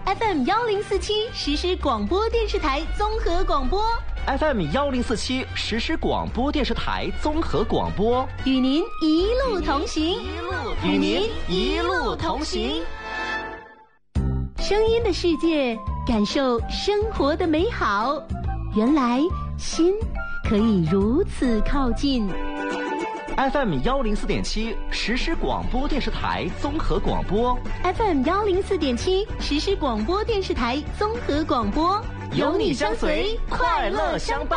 FM 1047实时广播电视台综合广播。 FM 1047实时广播电视台综合广播， 与您一路同行， 与您一路同行。 声音的世界，感受生活的美好。原来心可以如此靠近。 FM 104.7实时广播电视台综合广播， FM 104.7实时广播电视台综合广播， 有你相随，快乐相伴。